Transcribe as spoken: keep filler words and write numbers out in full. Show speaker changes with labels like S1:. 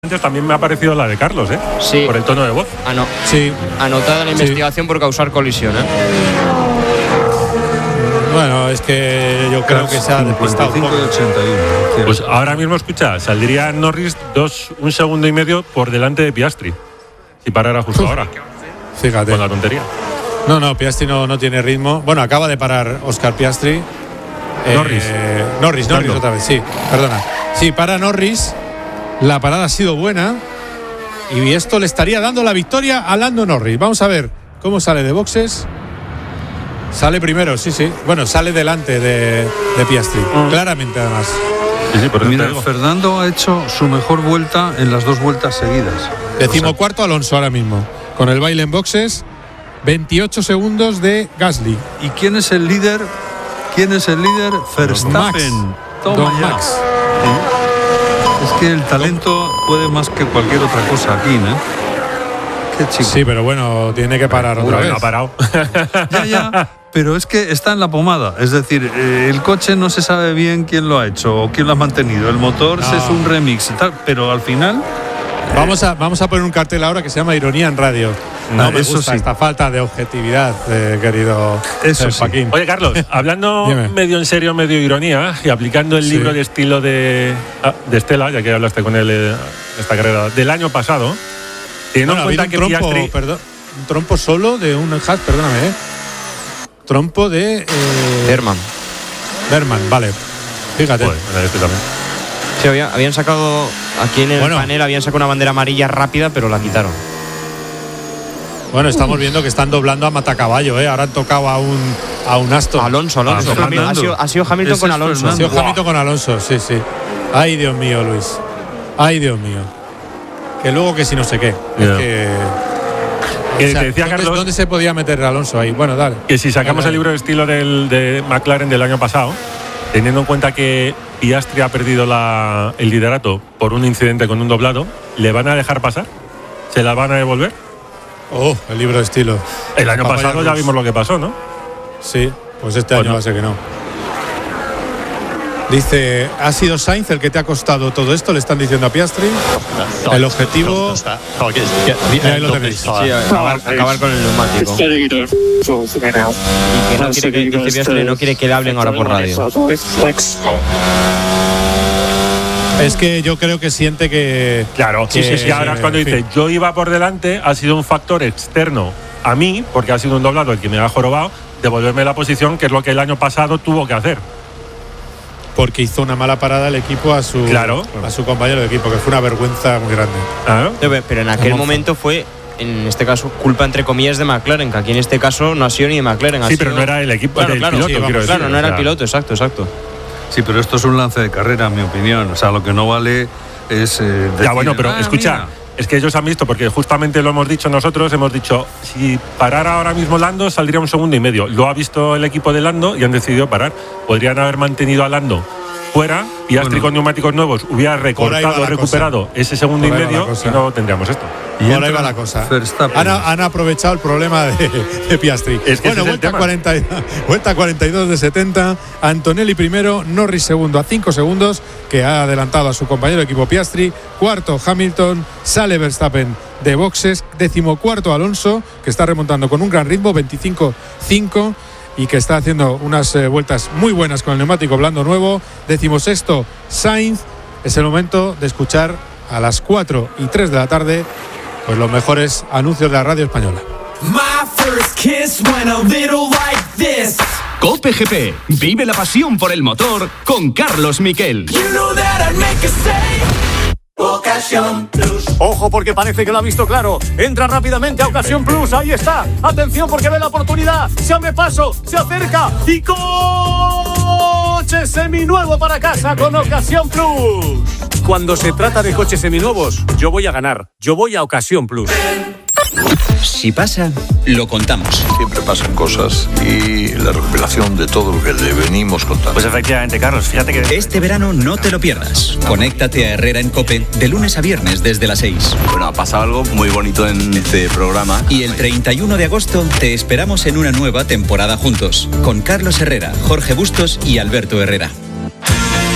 S1: Antes también me ha parecido la de Carlos, ¿eh?
S2: Sí.
S1: Por el tono de voz.
S2: Ah, no.
S3: Sí.
S2: Anotada la investigación sí. por causar colisión, ¿eh?
S3: Bueno, es que yo creo que se ha despistado un poco.
S4: ochenta y uno.
S1: Pues ahora mismo, escucha, saldría Norris dos, un segundo y medio por delante de Piastri. Si parara justo Uf. ahora.
S3: Fíjate.
S1: Con la tontería.
S3: No, no, Piastri no, no tiene ritmo. Bueno, acaba de parar Oscar Piastri.
S1: Norris.
S3: Eh, Norris, Norris otra vez, sí, perdona. Sí, para Norris. La parada ha sido buena. Y esto le estaría dando la victoria a Lando Norris. Vamos a ver cómo sale de boxes. Sale primero, sí, sí. Bueno, sale delante de, de Piastri. Mm. Claramente, además.
S1: Sí, sí, por
S4: Mira, Fernando ha hecho su mejor vuelta en las dos vueltas seguidas.
S3: Decimocuarto Alonso ahora mismo. Con el baile en boxes. veintiocho segundos de Gasly.
S4: ¿Y quién es el líder? ¿Quién es el líder? Verstappen.
S3: Max.
S4: Toma
S3: Don
S4: ya.
S3: Max.
S4: ¿Sí? Es que el talento puede más que cualquier otra cosa aquí, ¿no? Qué chico.
S3: Sí, pero bueno, tiene que parar otra
S1: Uy,
S3: vez.
S1: No ha parado.
S4: Ya, ya. Pero es que está en la pomada. Es decir, eh, el coche no se sabe bien quién lo ha hecho o quién lo ha mantenido. El motor no. es un remix y tal, pero al final.
S3: Vamos a, vamos a poner un cartel ahora que se llama Ironía en Radio. No ah, me
S4: eso
S3: gusta
S4: sí.
S3: esta falta de objetividad, eh, querido
S4: eso
S3: eh, Joaquín.
S1: Sí. Oye, Carlos, hablando medio en serio, medio ironía, y aplicando el
S3: sí.
S1: libro de estilo de, ah, de Estela, ya que hablaste con él eh, esta carrera del año pasado, teniendo
S3: bueno,
S1: en cuenta
S3: un
S1: que
S3: trompo,
S1: Piastri…
S3: perdón, un trompo solo de un Haas, perdóname, ¿eh? Trompo de… Eh,
S2: Berman.
S3: Berman, vale. Fíjate.
S1: Bueno, este también.
S2: Sí, había, habían sacado, aquí en el
S3: bueno.
S2: panel habían sacado una bandera amarilla rápida, pero la quitaron.
S3: Bueno, estamos viendo que están doblando a matacaballo, ¿eh? Ahora han tocado a un, a un Aston.
S2: Alonso, Alonso.
S4: Ah,
S2: Hamilton, ha, sido, ha sido Hamilton
S4: Ese
S2: con
S4: es
S2: Alonso.
S4: Fernando.
S3: Ha sido
S4: Wow.
S3: Hamilton con Alonso, sí, sí. Ay, Dios mío, Luis. Ay, Dios mío. Que luego que si no sé qué.
S1: Yeah.
S3: Es que…
S1: Que
S3: o sea,
S1: te decía,
S3: ¿dónde,
S1: Carlos,
S3: ¿Dónde se podía meter Alonso ahí? Bueno, dale.
S1: Que si sacamos
S3: dale,
S1: el libro de estilo del, de McLaren del año pasado, teniendo en cuenta que Piastri ha perdido la, el liderato por un incidente con un doblado, ¿le van a dejar pasar? ¿Se la van a devolver?
S3: Oh, el libro de estilo.
S1: El año
S3: Papaya
S1: pasado ya
S3: Rus.
S1: vimos lo que pasó, ¿no?
S3: Sí, pues este
S1: Bueno.
S3: año va a ser que no. Dice, ¿ha sido Sainz el que te ha costado todo esto? Le están diciendo a Piastri. El objetivo… Ahí lo tenéis.
S2: Sí, acabar, acabar con el neumático. Y que no quiere que, dice Piastri, no quiere que le hablen ahora por radio.
S3: Es que yo creo que siente que…
S1: Claro,
S3: que,
S1: sí, sí, sí. Ahora es cuando dice, yo iba por delante, ha sido un factor externo a mí, porque ha sido un doblado el que me ha jorobado, devolverme la posición, que es lo que el año pasado tuvo que hacer.
S3: Porque hizo una mala parada el equipo a su,
S1: claro.
S3: a su compañero de equipo, que fue una vergüenza muy grande.
S1: ¿Ah?
S2: Pero en aquel momento fue, en este caso, culpa entre comillas de McLaren, que aquí en este caso no ha sido ni de McLaren.
S1: Sí,
S2: ha
S1: pero
S2: sido…
S1: no era el equipo
S2: claro,
S1: del
S2: claro,
S1: piloto,
S2: sí, vamos,
S1: quiero
S2: claro,
S1: decir,
S2: no era
S1: o sea,
S2: el piloto, exacto, exacto.
S4: Sí, pero esto es un lance de carrera, en mi opinión. O sea, lo que no vale es… Eh, decir,
S1: ya, bueno, pero
S4: ah,
S1: escucha…
S4: mira.
S1: Es que ellos han visto, porque justamente lo hemos dicho nosotros, hemos dicho, si parara ahora mismo Lando, saldría un segundo y medio. Lo ha visto el equipo de Lando y han decidido parar. Podrían haber mantenido a Lando fuera, Piastri bueno. con neumáticos nuevos hubiera recortado, recuperado cosa. ese segundo y medio y no tendríamos esto.
S3: Y por ahí va la cosa. Han, han aprovechado el problema de, de Piastri.
S1: Es que
S3: bueno, vuelta, cuarenta, vuelta cuarenta y dos de setenta. Antonelli primero, Norris segundo a cinco segundos, que ha adelantado a su compañero de equipo Piastri. Cuarto Hamilton, sale Verstappen de boxes. Decimocuarto Alonso, que está remontando con un gran ritmo, veinticinco cinco. Y que está haciendo unas eh, vueltas muy buenas con el neumático blando nuevo. Decimosexto Sainz. Es el momento de escuchar a las cuatro y tres de la tarde pues los mejores anuncios de la radio española.
S5: Cope G P. Vive la pasión por el motor con Carlos Miquel. You know
S6: Ocasión Plus. Ojo, porque parece que lo ha visto claro. Entra rápidamente a Ocasión Plus. Ahí está. Atención, porque ve la oportunidad. Se abre paso, se acerca y coche seminuevo para casa con Ocasión Plus. Cuando se trata de coches seminuevos, yo voy a ganar. Yo voy a Ocasión Plus.
S5: Si pasa, lo contamos.
S7: Siempre pasan cosas y la recopilación de todo lo que le venimos contando.
S8: Pues efectivamente, Carlos, fíjate que…
S5: Este verano no te lo pierdas. Conéctate a Herrera en COPE de lunes a viernes desde las seis.
S8: Bueno, ha pasado algo muy bonito en este programa.
S5: Y el treinta y uno de agosto te esperamos en una nueva temporada juntos. Con Carlos Herrera, Jorge Bustos y Alberto Herrera.